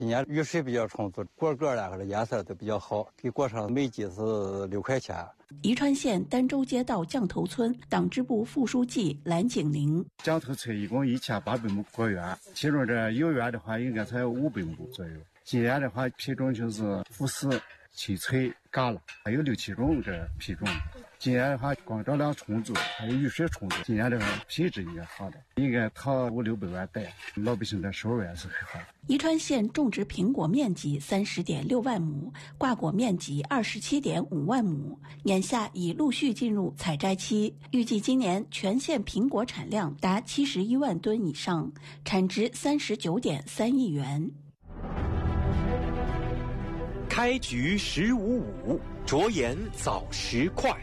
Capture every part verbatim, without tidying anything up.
今年雨水比较充足，果个啦和这颜色都比较好，给果上每季是六块钱。 宜川县儋州街道降头村党支部副书记蓝景玲， 降头村一共一千八百亩果园，其中这有园的话应该才有五百亩左右。今年的话，品种就是富士、青翠、嘎啦，还有六七种这品种。今年的话，光照量充足，还有雨水充足，今年的品质应该好的，应该讨五六百万袋，老百姓的收入也是很好的。 宜川县种植苹果面积三十点六万亩，挂果面积二十七点五万亩，眼下已陆续进入采摘期，预计今年全县苹果产量达七十一万吨以上，产值三十九点三亿元。 开局十五五，着眼早时快。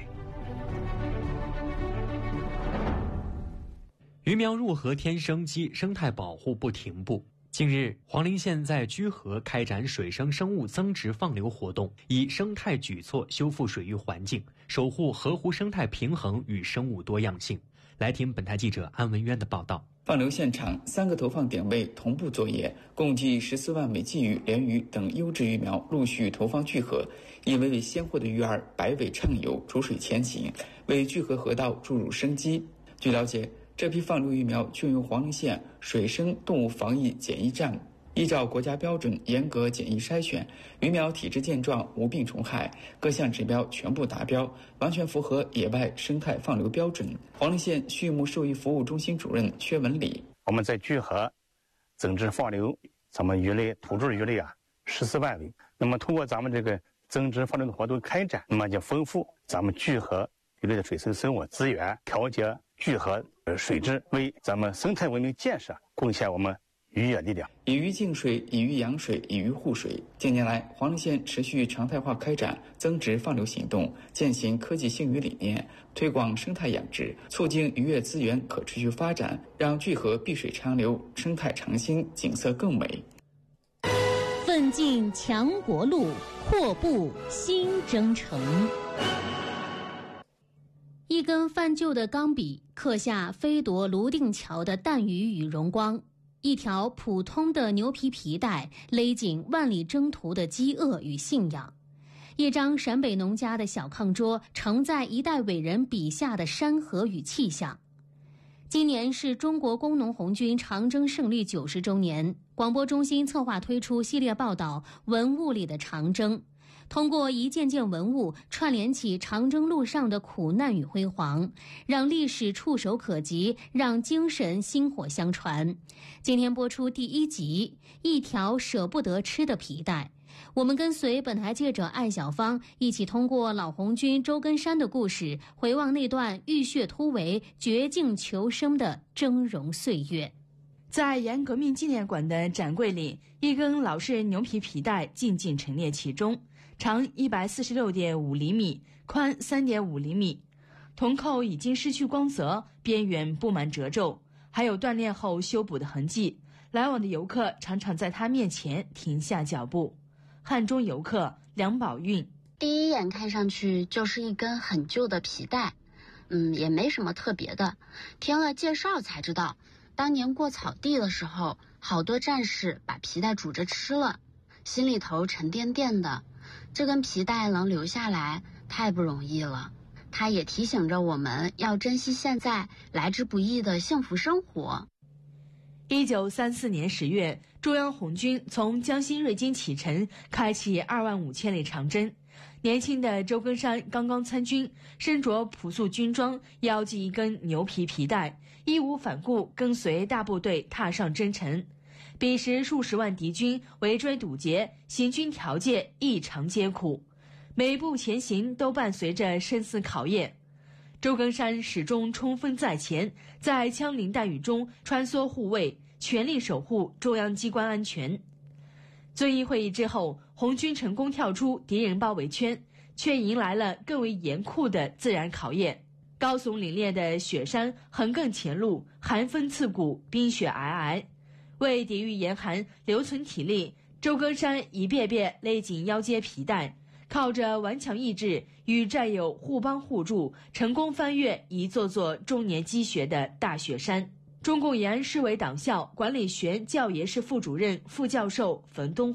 鱼苗入河添生机，生态保护不停步。近日，黄陵县在居河开展水生生物增殖放流活动，以生态举措修复水域环境，守护河湖生态平衡与生物多样性。来听本台记者安文渊的报道。 放流现场三个投放点位同步作业，共计十四万尾鲫鱼、鲢鱼等优质鱼苗陆续投放聚河，以尾尾鲜活的鱼儿摆尾畅游，逐水前行，为聚河河道注入生机。据了解，这批放流鱼苗均由黄陵县水生动物防疫检疫站依照国家标准严格检疫筛选，鱼苗体质健壮，无病虫害，各项指标全部达标，完全符合野外生态放流标准。黄陵县畜牧兽医服务中心主任薛文礼： 我们在聚河增殖放流，咱们鱼类土质鱼类啊十四万尾。那么通过咱们这个增殖放流的活动开展，那么就丰富咱们聚河鱼类的水生生物资源，调节聚河水质，为咱们生态文明建设贡献我们渔业力量。 以鱼净水，以鱼养水，以鱼护水。近年来，黄陵县持续常态化开展增殖放流行动，践行科技兴渔理念，推广生态养殖，促进渔业资源可持续发展，让聚河碧水长流，生态长新，景色更美。 奋进强国路，阔步新征程。一根泛旧的钢笔刻下飞夺泸定桥的淡雨与荣光，一条普通的牛皮皮带勒紧万里征途的饥饿与信仰，一张陕北农家的小炕桌承载一代伟人笔下的山河与气象。今年是中国工农红军长征胜利九十周年，广播中心策划推出系列报道《文物里的长征》，通过一件件文物串联起长征路上的苦难与辉煌，让历史触手可及，让精神薪火相传。今天播出第一集，一条舍不得吃的皮带。我们跟随本台记者艾小芳一起通过老红军周根山的故事，回望那段浴血突围、绝境求生的峥嵘岁月。 在沿革命纪念馆的展柜里，一根老式牛皮皮带静静陈列其中，长一百四十六点五厘米，宽三点五厘米，铜扣已经失去光泽，边缘布满褶皱，还有锻炼后修补的痕迹。来往的游客常常在他面前停下脚步。汉中游客梁宝运： 第一眼看上去就是一根很旧的皮带，嗯，也没什么特别的。听了介绍才知道，当年过草地的时候，好多战士把皮带煮着吃了，心里头沉甸甸的。这根皮带能留下来，太不容易了。它也提醒着我们要珍惜现在来之不易的幸福生活。 一九三四年十月，中央红军从江西瑞金启程，开启二万五千里长征。年轻的周根山刚刚参军，身着朴素军装，腰系一根牛皮皮带，义无反顾跟随大部队踏上征程。彼时数十万敌军围追堵截，行军条件异常艰苦，每一步前行都伴随着生死考验。周根山始终冲锋在前，在枪林弹雨中穿梭护卫，全力守护中央机关安全。遵义会议之后，红军成功跳出敌人包围圈，却迎来了更为严酷的自然考验。高耸凛冽的雪山横亘前路，寒风刺骨，冰雪皑皑。为抵御严寒，留存体力，周根山一遍遍勒紧腰间皮带，靠着顽强意志与战友互帮互助，成功翻越一座座终年积雪的大雪山。中共延安市委党校管理学教研室副主任、副教授冯东